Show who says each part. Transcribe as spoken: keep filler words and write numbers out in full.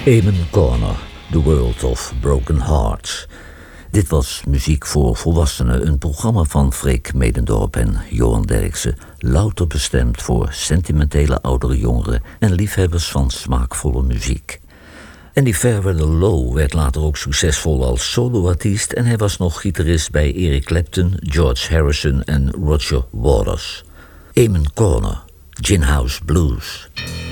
Speaker 1: Amen Corner, The World of Broken Hearts. Dit was Muziek voor Volwassenen, een programma van Freek Medendorp en Johan Derksen, louter bestemd voor sentimentele oudere jongeren en liefhebbers van smaakvolle muziek. Andy Fairweather Low werd later ook succesvol als soloartiest en hij was nog gitarist bij Eric Clapton, George Harrison en Roger Waters. Amen Corner, Gin House Blues.